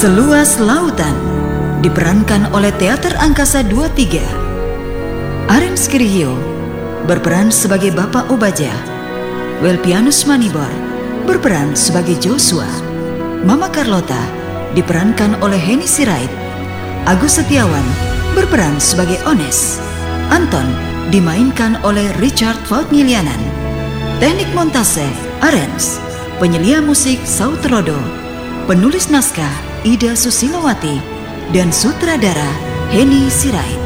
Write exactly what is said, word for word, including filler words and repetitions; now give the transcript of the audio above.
Seluas Lautan diperankan oleh Teater Angkasa dua puluh tiga. Arens Kirihio berperan sebagai Bapak Obaja. Welpianus Manibor berperan sebagai Joshua. Mama Carlota diperankan oleh Henny Sirait. Agus Setiawan berperan sebagai Ones. Anton dimainkan oleh Richard Vautmilianan. Teknik montase Arens. Penyelia musik Sautrodo. Penulis naskah Ida Susilowati dan sutradara Henny Sirait.